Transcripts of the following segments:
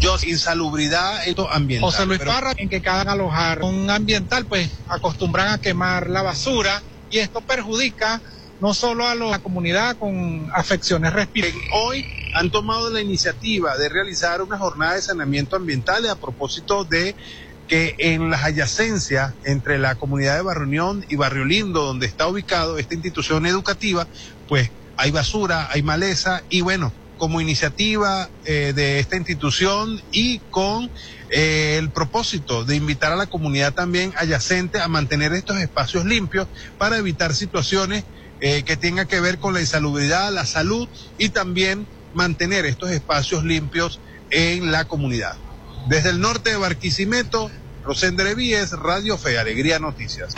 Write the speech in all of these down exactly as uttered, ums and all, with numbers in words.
Dios, insalubridad ambiental. José Luis Pero... Parra, en que cada alojar un ambiental, pues acostumbran a quemar la basura y esto perjudica no solo a la comunidad con afecciones respiratorias. Hoy han tomado la iniciativa de realizar una jornada de saneamiento ambiental a propósito de que en las adyacencias entre la comunidad de Barrio Unión y Barrio Lindo, donde está ubicado esta institución educativa, pues hay basura, hay maleza, y bueno, como iniciativa eh, de esta institución y con eh, el propósito de invitar a la comunidad también adyacente a mantener estos espacios limpios para evitar situaciones eh, que tengan que ver con la insalubridad, la salud y también mantener estos espacios limpios en la comunidad. Desde el norte de Barquisimeto, Rosender Evíes, Radio Fe, Alegría Noticias.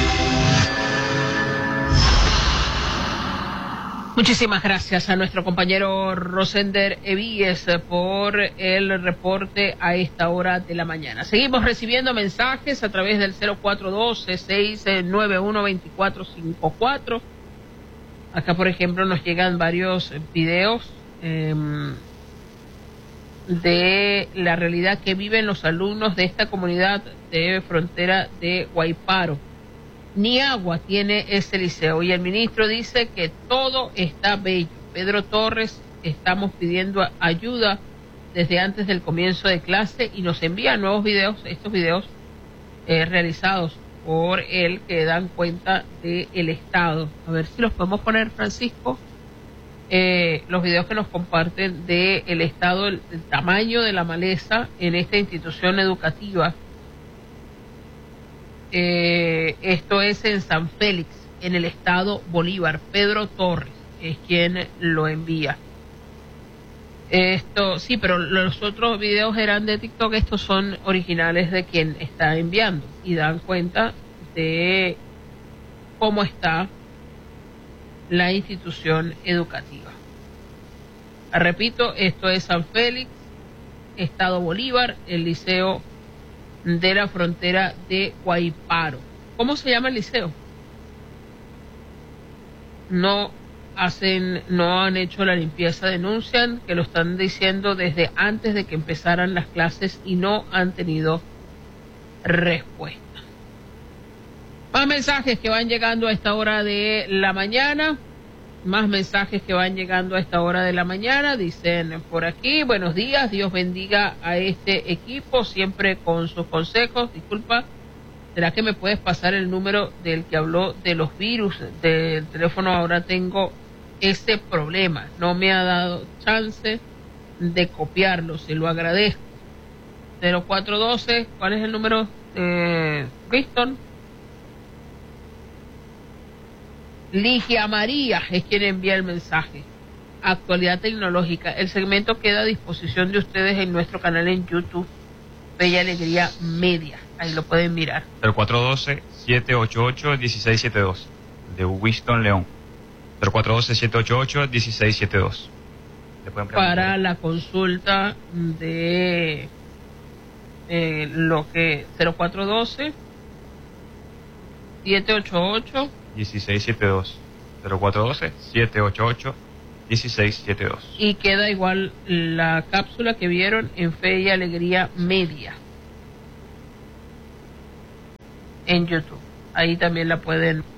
Muchísimas gracias a nuestro compañero Rosender Evíes por el reporte a esta hora de la mañana. Seguimos recibiendo mensajes a través del cero cuatro uno dos, seis nueve uno, dos cuatro cinco cuatro. Acá, por ejemplo, nos llegan varios videos eh, de la realidad que viven los alumnos de esta comunidad de frontera de Guaiparo. Ni agua tiene ese liceo y el ministro dice que todo está bello. Pedro Torres, estamos pidiendo ayuda desde antes del comienzo de clase y nos envía nuevos videos, estos videos eh, realizados por él que dan cuenta del estado. A ver si los podemos poner, Francisco. Eh, los videos que nos comparten del el estado, el, el tamaño de la maleza en esta institución educativa. Eh, esto es en San Félix, en el estado Bolívar. Pedro Torres es quien lo envía. Esto, sí, pero los otros videos eran de TikTok, estos son originales de quien está enviando y dan cuenta de cómo está la institución educativa. Repito, esto es San Félix, estado Bolívar, el liceo de la frontera de Guaiparo. ¿Cómo se llama el liceo? No hacen, no han hecho la limpieza, denuncian que lo están diciendo desde antes de que empezaran las clases y no han tenido respuesta. Más mensajes que van llegando a esta hora de la mañana. Más mensajes que van llegando a esta hora de la mañana. Dicen por aquí, buenos días, Dios bendiga a este equipo, siempre con sus consejos. Disculpa, ¿será que me puedes pasar el número del que habló de los virus del teléfono? Ahora tengo ese problema, no me ha dado chance de copiarlo, se lo agradezco. cero cuatro uno dos, ¿cuál es el número de Winston? Ligia María es quien envía el mensaje. Actualidad tecnológica. El segmento queda a disposición de ustedes en nuestro canal en YouTube, Bella Alegría Media. Ahí lo pueden mirar. cero cuatro uno dos, siete ocho ocho, uno seis siete dos de Winston León. cero cuatro uno dos, siete ocho ocho, uno seis siete dos. Para la consulta de eh, lo que cero cuatro uno dos, siete ocho ocho, uno seis siete dos. cero cuatro uno dos, siete ocho ocho, uno seis siete dos. Y queda igual la cápsula que vieron en Fe y Alegría Media en YouTube. Ahí también la pueden